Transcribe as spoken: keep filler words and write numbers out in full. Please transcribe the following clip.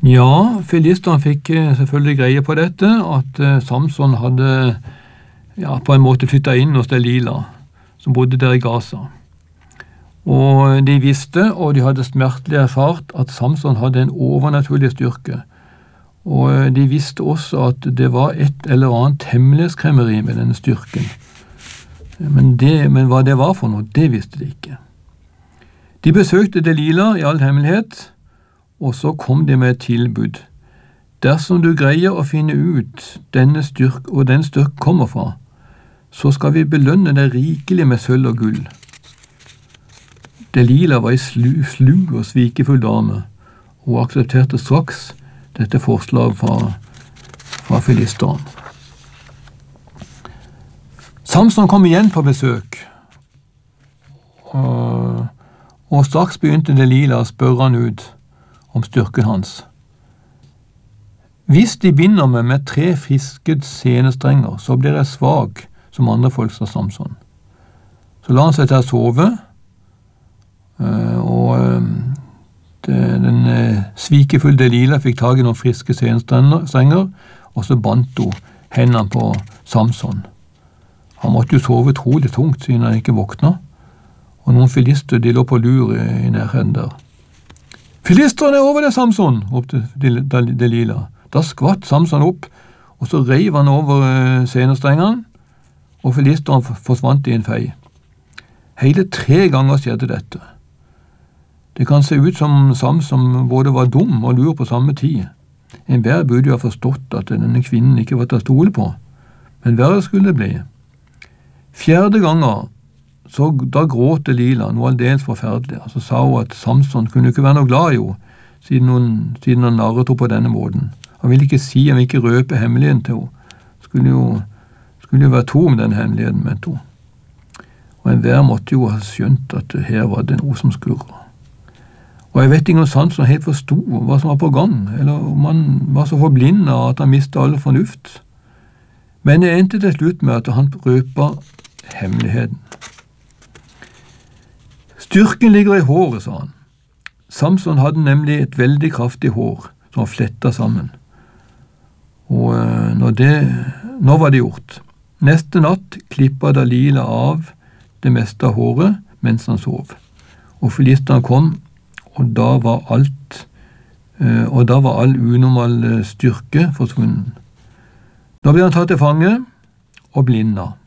Ja, filistene fikk eh, selvfølgelig greie på dette, at eh, Samson hadde ja, på en måte flyttet inn hos Delila, som bodde der i Gaza. Og de visste, og de hadde smertelig erfart, at Samson hadde en overnaturlig styrke. Og eh, de visste også at det var et eller annet hemmelighetskremmeri med denne styrken. Men, det, men hva det var for noe, det visste de ikke. De besøkte Delila i all hemmelighet, og så kom de med et tilbud. Dersom du greier å finne ut denne styrk og den styrk kommer fra, så skal vi belønne deg rikelig med sølv og gull. Delila var ei slu, slu og svikefull dame, og aksepterte straks dette forslaget fra, fra filisteren. Samson kom igjen på besøk, og, og straks begynte Delila å spørre han ut om styrken hans. Hvis de binder meg med tre friske senestrenger, så blir jeg svag, som andre folk, sa Samson. Så la han seg til å sove, og den svikefulle Delila fikk tag i noen friske senestrenger, og så bandt hun hendene på Samson. Han måtte jo sove utrolig tungt, siden han ikke våkna, og noen filister de lå på lur i nærheten der. «Filisterne er over deg, Samson!» ropte Delila. Da skvatt Samson opp, og så reiv han over senestrengene, og filisteren forsvant i en fei. Hele tre ganger skjedde dette. Det kan se ut som Samson både var dum og lur på samme tid. En hver burde jo ha forstått at denne kvinnen ikke var til å stole på, men verre skulle det bli. Fjerde ganger Så da gråt Delila noe aldeles forferdelig, og så sa hun at Samson kunne ikke være noe glad i henne, siden hun, siden han narret henne på denne måten. Han ville ikke si, han ville ikke røpe hemmeligheten til henne. Skulle jo, skulle jo være to om den hemmeligheten, mente hun. Og enhver måtte jo ha skjønt at her var det noe som skurret. Og jeg vet ikke om Samson helt forstod hva som var på gang, eller om han var så forblindet at han mistet all fornuft. Men det endte til slutt med at han røpet hemmeligheten. Styrken ligger i håret, sa han. Samson hadde nemlig et veldig kraftig hår som var flettet sammen. Og når det, nå var det gjort. Neste natt klippet Delila av det meste av håret mens han sov. Og filisteren kom, og da var alt, og da var all unormal styrke forsvunnet. Nå ble han tatt til fange og blinda.